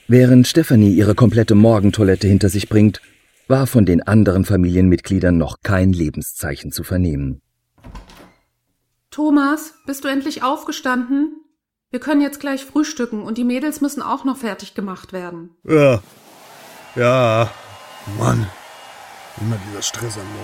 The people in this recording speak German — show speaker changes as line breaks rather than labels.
Während Stefanie ihre komplette Morgentoilette hinter sich bringt, war von den anderen Familienmitgliedern noch kein Lebenszeichen zu vernehmen.
Thomas, bist du endlich aufgestanden? Wir können jetzt gleich frühstücken und die Mädels müssen auch noch fertig gemacht werden.
Ja, Mann, immer dieser Stress am